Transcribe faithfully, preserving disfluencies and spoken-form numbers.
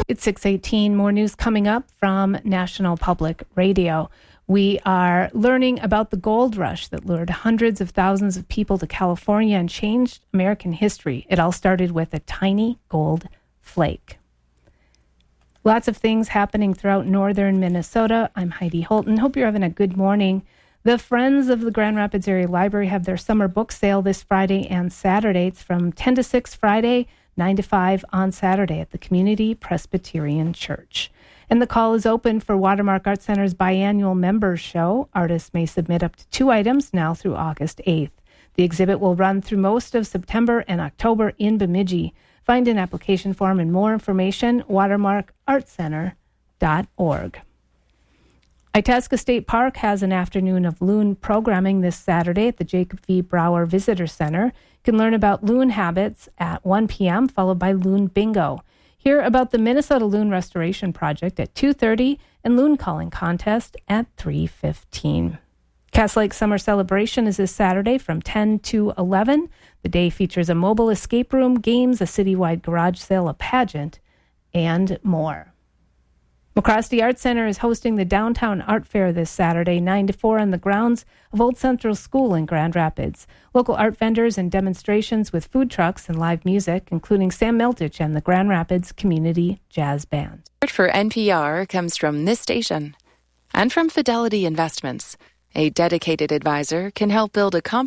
It's six eighteen. More news coming up from National Public Radio. We are learning about the gold rush that lured hundreds of thousands of people to California and changed American history. It all started with a tiny gold flake. Lots of things happening throughout northern Minnesota. I'm Heidi Holton. Hope you're having a good morning. The Friends of the Grand Rapids Area Library have their summer book sale this Friday and Saturday. It's from ten to six Friday, nine to five on Saturday at the Community Presbyterian Church. And the call is open for Watermark Art Center's biannual members show. Artists may submit up to two items now through August eighth. The exhibit will run through most of September and October in Bemidji. Find an application form and more information, watermark art center dot org. Itasca State Park has an afternoon of loon programming this Saturday at the Jacob V. Brower Visitor Center. You can learn about loon habits at one p.m., followed by loon bingo. Hear about the Minnesota Loon Restoration Project at two thirty and loon calling contest at three fifteen. Cass Lake Summer Celebration is this Saturday from ten to eleven. The day features a mobile escape room, games, a citywide garage sale, a pageant, and more. McCroskey Art Center is hosting the Downtown Art Fair this Saturday, nine to four on the grounds of Old Central School in Grand Rapids. Local art vendors and demonstrations with food trucks and live music, including Sam Miltich and the Grand Rapids Community Jazz Band. Support for N P R comes from this station and from Fidelity Investments. A dedicated advisor can help build a comp